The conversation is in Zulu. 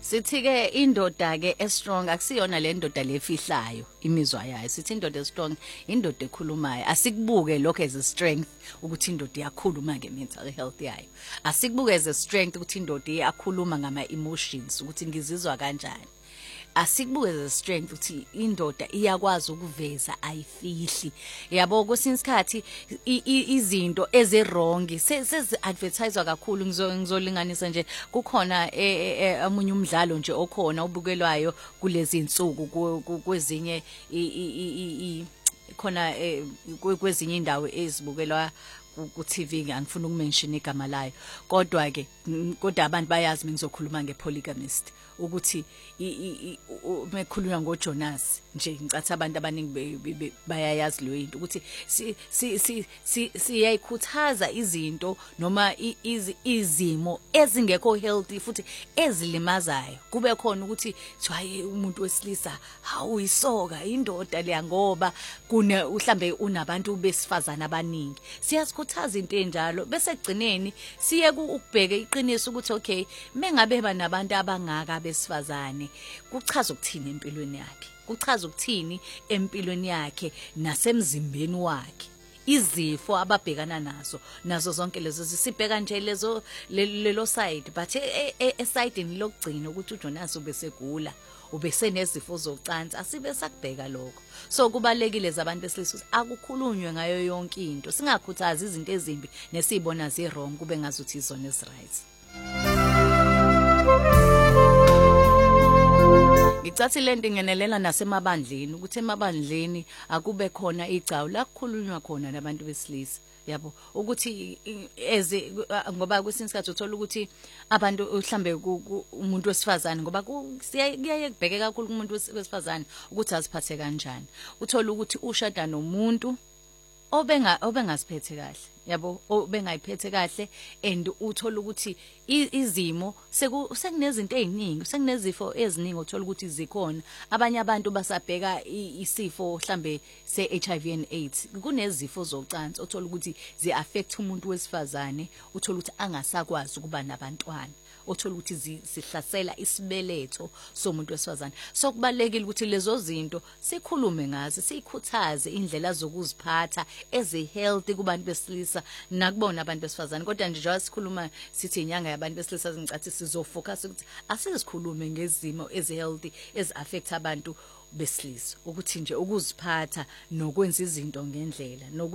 Sithi ke indoda ke estrong akusiyona le ndoda lefihlayo imizwa yayo. Sithi indoda estrong indoda ekhulumayo. Asikubuke lokho as a strength ukuthi indoda iyakhuluma ngemental health yayo. Asikubuke as a strength ukuthi indoda iyakhuluma ngama emotions ukuthi ngizizwa kanjani. Asikubuke as a strength ukuthi indoda iyakwazi ukuveza ayifihli. Yabo kwesinye isikhathi izinto ezirong sezi advertisewa kakhulu ngizolinganisa nje kukhona amunye umdlalo nje okhona obukelwayo kulezi insuku kwezinye khona kwezinye indawo ezibukelwa ku TV ngifuna ukumention igama layo kodwa ke kodwa abantu bayazi mengizokhuluma ngepolygamist ukuthi mekhuluma ngoJonas nje ngicathi abantu abaningi bayayazi lo into ukuthi siyayikhuthaza izinto noma izimo ezingekho healthy futhi ezilimazayo kube khona ukuthi hayi umuntu wesilisa hawuyisoka indoda leya ngoba mhlambe unabantu besifazana abaningi siyasikhuthaza into enjalo bese egcineni siye ukubheka iqiniso ukuthi okay mengabe banabantu abangaka besifazane kuchaza ukuthini empilweni yakhe kuchaza ukuthini empilweni yakhe nasemzimbeni wakhe izifo ababhekana nazo zonke lezo sibheka nje lelo side but esideini lokugcina ukuthi uJonas ubesegula ubesenezifo zocansi asibe sakubheka lokho so kubalekile zabantu besilisa akukhulunywe ngayo yonke into singakhuthaza izinto ezimbi nesibona zirong kube ngazuthi izona eziright. Ngicathi lento ingenelela nasemabandleni ukuthi emabandleni akube khona igcawu la kukhulunywa khona nabantu besilisa yabo ukuthi ngoba kwesinye isikhathi uthola ukuthi abantu mhlambe umuntu wesifazane ngoba kuyaye kubheke kakhulu kumuntu wesifazane ukuthi aziphathe kanjani uthola ukuthi ushada nomuntu obengasiphethe kahle yabo obengayiphethe kahle and uthola ukuthi izimo sekunezinto eziningi sekunezifo eziningi uthola ukuthi zikhona abanye abantu basabheka isifo mhlambe seHIV and AIDS kunezifo zocansi uthola ukuthi ziaffect umuntu wesifazane uthola ukuthi angasakwazi ukuba nabantwana uthola ukuthi zihlasela isibeletho somuntu wesifazane so kubalekile ukuthi lezo zinto sikhulume ngazo sikhuthaze indlela zokuziphatha healthy kubantu besilisa nakubona abantu besifazane kodwa nje njengoba sikhuluma sithi inyanga yabantu besilisa ngicathi sizofocus ukuthi asizikhulume ngezimo healthy affect abantu besilisa ukuthi nje ukuziphatha nokwenza izinto ngendlela